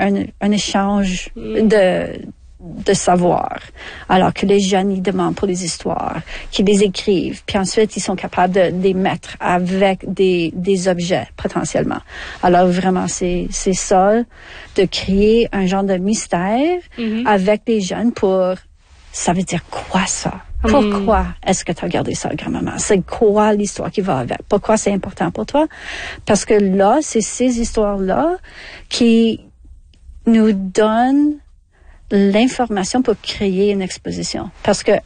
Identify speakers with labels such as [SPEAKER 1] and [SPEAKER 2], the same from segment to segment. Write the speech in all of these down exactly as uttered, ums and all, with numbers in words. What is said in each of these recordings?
[SPEAKER 1] un, un échange de, de savoir. Alors que les jeunes, ils demandent pour les histoires, qu'ils les écrivent, puis ensuite, ils sont capables de les mettre avec des, des objets, potentiellement. Alors, vraiment, c'est, c'est ça, de créer un genre de mystère mm-hmm. avec les jeunes pour, ça veut dire quoi, ça? Pourquoi mm. est-ce que tu as gardé ça, grand-maman? C'est quoi l'histoire qui va avec? Pourquoi c'est important pour toi? Parce que là, c'est ces histoires-là qui nous donnent l'information pour créer une exposition. Parce que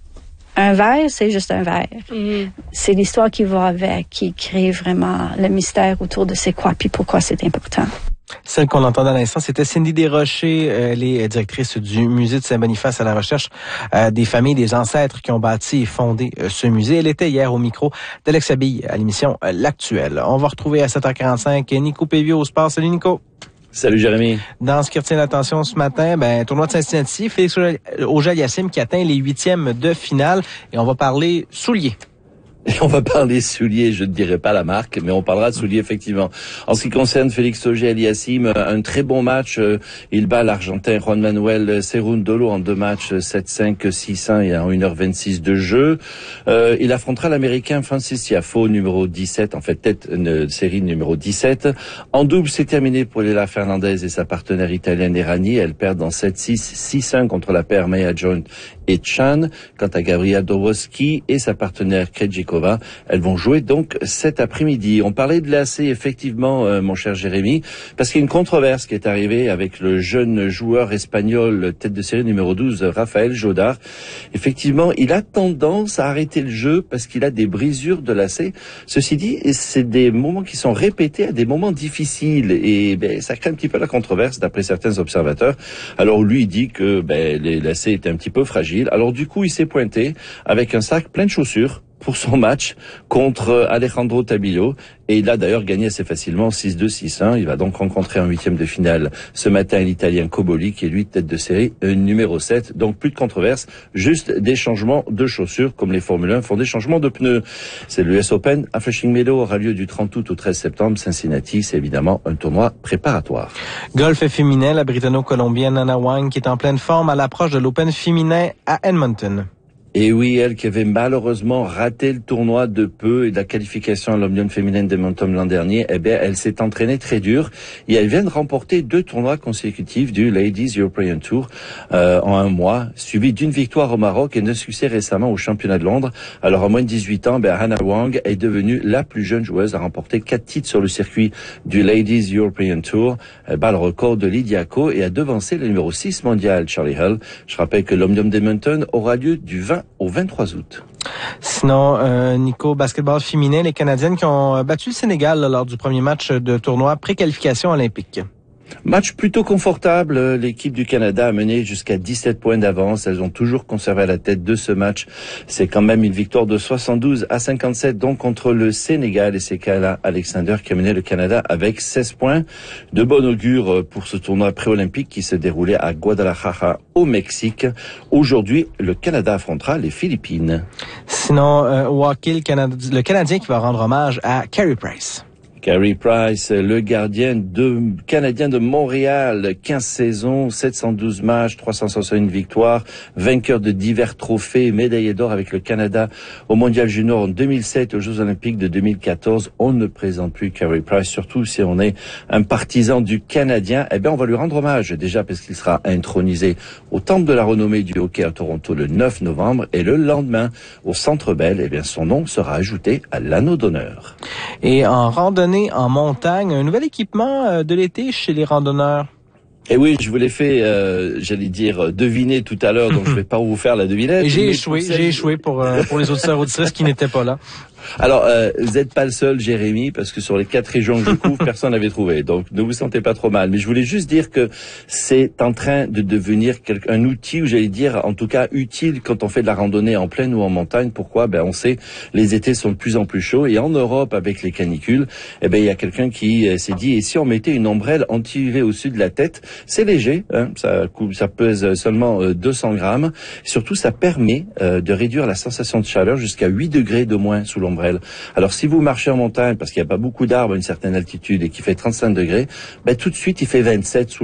[SPEAKER 1] un verre, c'est juste un verre. Mm. C'est l'histoire qui va avec, qui crée vraiment le mystère autour de c'est quoi puis pourquoi c'est important.
[SPEAKER 2] Celle qu'on entendait à l'instant, c'était Cindy Desrochers, euh, elle est directrice du musée de Saint-Boniface à la recherche euh, des familles, des ancêtres qui ont bâti et fondé euh, ce musée. Elle était hier au micro d'Alex Abille à l'émission euh, L'Actuel. On va retrouver à sept heures quarante-cinq Nico Pévieux au sport. Salut Nico.
[SPEAKER 3] Salut Jérémy.
[SPEAKER 2] Dans ce qui retient l'attention ce matin, ben tournoi de Cincinnati, Félix Auger-Aliassime qui atteint les huitièmes de finale et on va parler souliers.
[SPEAKER 3] Et on va parler souliers, je ne dirai pas la marque, mais on parlera de souliers effectivement. En ce qui concerne Félix Auger-Aliassime, un très bon match. Il bat l'Argentin Juan Manuel Cerúndolo en deux matchs, sept cinq, six cinq et en une heure vingt-six de jeu. Euh, il affrontera l'Américain Francis Tiafoe, numéro dix-sept, en fait tête de série numéro dix-sept. En double, c'est terminé pour Lela Fernandez et sa partenaire italienne Errani. Elles perdent en sept six, six cinq contre la paire Maya Jones et Chan. Quant à Gabriela Dabrowski et sa partenaire Krejcikova, elles vont jouer donc cet après-midi. On parlait de l'A C effectivement, euh, mon cher Jérémy, parce qu'il y a une controverse qui est arrivée avec le jeune joueur espagnol tête de série numéro douze, Rafael Jodar. Effectivement, il a tendance à arrêter le jeu parce qu'il a des brisures de l'A C. Ceci dit, c'est des moments qui sont répétés à des moments difficiles et ben, ça crée un petit peu la controverse d'après certains observateurs. Alors lui, il dit que ben, l'A C est un petit peu fragile. Alors du coup, il s'est pointé avec un sac plein de chaussures pour son match contre Alejandro Tabillo. Et il a d'ailleurs gagné assez facilement six deux, six un. Il va donc rencontrer en huitième de finale ce matin l'Italien Cobolli, qui est lui tête de série euh, numéro sept. Donc plus de controverse, juste des changements de chaussures, comme les Formule un font des changements de pneus. C'est l'U S Open à Flushing Meadow, aura lieu du trente août au treize septembre. Cincinnati, c'est évidemment un tournoi préparatoire.
[SPEAKER 2] Golf féminin, la britanno-colombienne Anna Wang qui est en pleine forme à l'approche de l'Open féminin à Edmonton.
[SPEAKER 3] Et oui, elle qui avait malheureusement raté le tournoi de peu et la qualification à l'Omnium féminine de Montauban l'an dernier, eh bien, elle s'est entraînée très dur et elle vient de remporter deux tournois consécutifs du Ladies European Tour euh, en un mois, suivi d'une victoire au Maroc et d'un succès récemment au championnat de Londres. Alors, à moins de dix-huit ans, ben, Hannah Wang est devenue la plus jeune joueuse à remporter quatre titres sur le circuit du Ladies European Tour. Elle bat le record de Lydia Ko et a devancé le numéro six mondial, Charlie Hull. Je rappelle que l'Omnium d'Edmonton aura lieu du vingt au vingt-trois août.
[SPEAKER 2] Sinon, euh, Nico, basketball féminin, les Canadiennes qui ont battu le Sénégal là, lors du premier match de tournoi pré-qualification olympique.
[SPEAKER 3] Match plutôt confortable. L'équipe du Canada a mené jusqu'à dix-sept points d'avance. Elles ont toujours conservé la tête de ce match. C'est quand même une victoire de soixante-douze à cinquante-sept, donc contre le Sénégal. Et c'est Kayla Alexander qui a mené le Canada avec seize points. De bon augure pour ce tournoi pré-olympique qui se déroulait à Guadalajara au Mexique. Aujourd'hui, le Canada affrontera les Philippines.
[SPEAKER 2] Sinon, euh, au hockey, le, Canada, le Canadien qui va rendre hommage à Carey Price.
[SPEAKER 3] Carey Price, le gardien de, canadien de Montréal, quinze saisons, sept cent douze matchs, trois cent soixante-une victoires, vainqueur de divers trophées, médaillé d'or avec le Canada au Mondial Junior en deux mille sept, aux Jeux Olympiques de deux mille quatorze. On ne présente plus Carey Price, surtout si on est un partisan du Canadien. Eh bien, on va lui rendre hommage, déjà parce qu'il sera intronisé au Temple de la renommée du hockey à Toronto le neuf novembre, et le lendemain, au Centre Bell, eh bien, son nom sera ajouté à l'anneau d'honneur.
[SPEAKER 2] Et en randonnée en montagne, un nouvel équipement de l'été chez les randonneurs.
[SPEAKER 3] Et oui, je vous l'ai fait, euh, j'allais dire, deviner tout à l'heure, donc je vais pas vous faire la devinette.
[SPEAKER 2] Et j'ai échoué, j'ai échoué pour, euh, pour les auditeurs auditrices qui n'étaient pas là.
[SPEAKER 3] Alors, euh, vous n'êtes pas le seul, Jérémy, parce que sur les quatre régions que je couvre, personne n'avait trouvé. Donc, ne vous sentez pas trop mal. Mais je voulais juste dire que c'est en train de devenir un outil, ou j'allais dire, en tout cas, utile quand on fait de la randonnée en plaine ou en montagne. Pourquoi? Ben, on sait, les étés sont de plus en plus chauds. Et en Europe, avec les canicules, eh ben, il y a quelqu'un qui euh, s'est dit, et si on mettait une ombrelle anti-U V au-dessus de la tête? C'est léger, hein, ça, ça pèse seulement euh, deux cents grammes. Et surtout, ça permet euh, de réduire la sensation de chaleur jusqu'à huit degrés de moins sous l'ombrelle. Alors si vous marchez en montagne parce qu'il n'y a pas beaucoup d'arbres à une certaine altitude et qu'il fait trente-cinq degrés, ben tout de suite il fait vingt-sept sous